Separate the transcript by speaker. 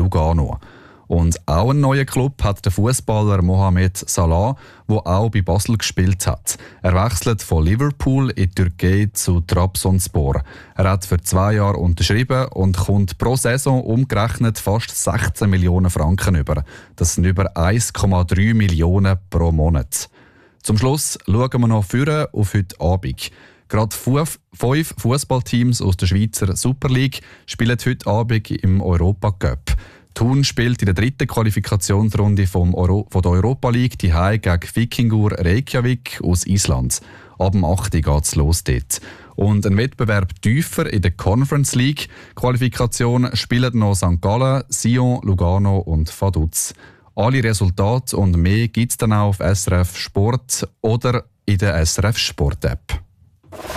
Speaker 1: Lugano. Und auch einen neuen Club hat der Fußballer Mohamed Salah, der auch bei Basel gespielt hat. Er wechselt von Liverpool in die Türkei zu Trabzonspor. Er hat für 2 Jahre unterschrieben und kommt pro Saison umgerechnet fast 16 Millionen Franken über. Das sind über 1,3 Millionen pro Monat. Zum Schluss schauen wir noch vorne auf heute Abend. Gerade 5 Fußballteams aus der Schweizer Super League spielen heute Abend im Europa Cup. Thun spielt in der 3. Qualifikationsrunde von der Europa League die Heim gegen Víkingur Reykjavik aus Island. Ab dem 8. geht es los dort. Und ein Wettbewerb tiefer in der Conference League Qualifikation spielen noch St. Gallen, Sion, Lugano und Vaduz. Alle Resultate und mehr gibt es dann auch auf SRF Sport oder in der SRF Sport App.